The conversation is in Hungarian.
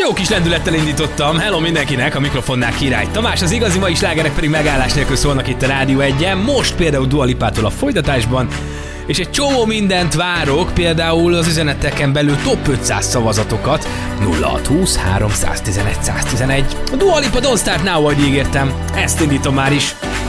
Jó kis lendülettel indítottam. Hello mindenkinek, a mikrofonnál Király Tamás, az igazi mai slágerek pedig megállás nélkül szólnak itt a Rádió 1-en. Most például Dua Lipától a folytatásban, és egy csomó mindent várok, például az üzeneteken belül top 500 szavazatokat. 0620 311 111. A Dua Lipa Don't Start Now, ahogy ígértem. Ezt indítom már is.